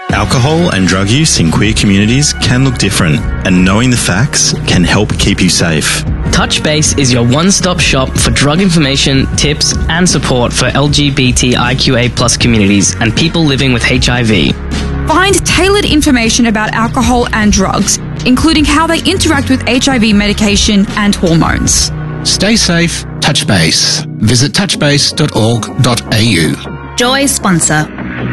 Alcohol and drug use in queer communities can look different, and knowing the facts can help keep you safe. Touchbase is your one-stop shop for drug information, tips, and support for LGBTIQA+ communities and people living with HIV. Find tailored information about alcohol and drugs, including how they interact with HIV medication and hormones. Stay safe, Touchbase. Visit touchbase.org.au. Joy sponsor.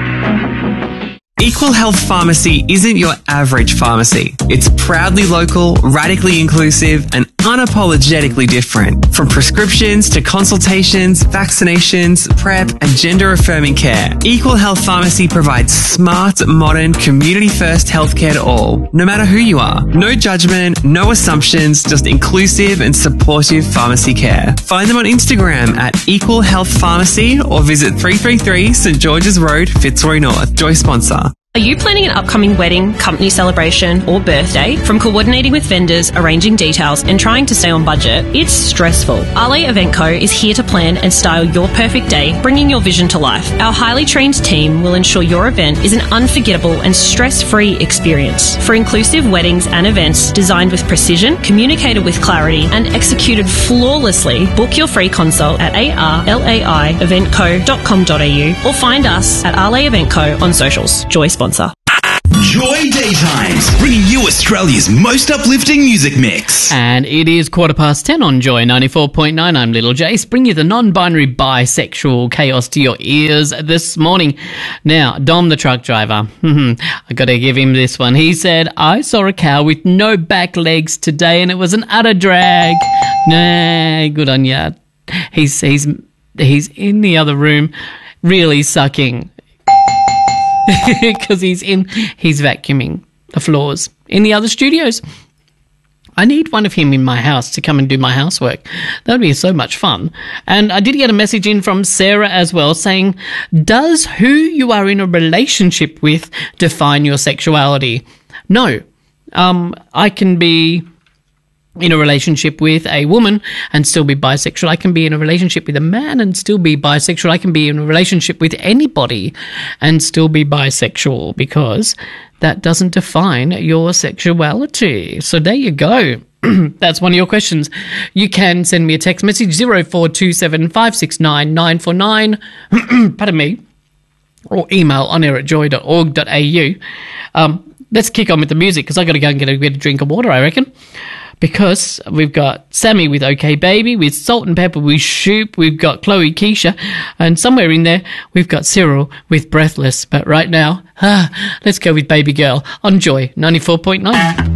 Equal Health Pharmacy isn't your average pharmacy. It's proudly local, radically inclusive, and unapologetically different. From prescriptions to consultations, vaccinations, PrEP, and gender-affirming care, Equal Health Pharmacy provides smart, modern, community-first healthcare to all, no matter who you are. No judgment, no assumptions, just inclusive and supportive pharmacy care. Find them on Instagram at Equal Health Pharmacy or visit 333 St George's Road, Fitzroy North. Joy sponsor. Are you planning an upcoming wedding, company celebration, or birthday? From coordinating with vendors, arranging details, and trying to stay on budget, it's stressful. Ale Event Co. is here to plan and style your perfect day, bringing your vision to life. Our highly trained team will ensure your event is an unforgettable and stress-free experience. For inclusive weddings and events designed with precision, communicated with clarity, and executed flawlessly, book your free consult at arlaieventco.com.au or find us at Ale Event Co. on socials. Joy sponsor. Joy Daytimes, bringing you Australia's most uplifting music mix. And it is 10:15 on Joy 94.9. I'm Little Jace, bringing you the non-binary bisexual chaos to your ears this morning. Now, Dom the truck driver, I got to give him this one. He said, I saw a cow with no back legs today and it was an utter drag. Nah, good on ya. He's in the other room really sucking. Because he's vacuuming the floors in the other studios. I need one of him in my house to come and do my housework. That would be so much fun. And I did get a message in from Sarah as well saying, does who you are in a relationship with define your sexuality? No. I can be in a relationship with a woman and still be bisexual. I can be in a relationship with a man and still be bisexual. I can be in a relationship with anybody and still be bisexual, because that doesn't define your sexuality. So there you go. That's one of your questions. You can send me a text message 0427 569 949. Pardon me. Or email onair@joy.org.au. Let's kick on with the music, because I got to go and get a drink of water, I reckon. Because we've got Sammy with OK Baby, with Salt and Pepper with Shoop, we've got Chloe Keisha, and somewhere in there we've got Cyril with Breathless. But right now, let's go with Baby Girl on Joy 94.9.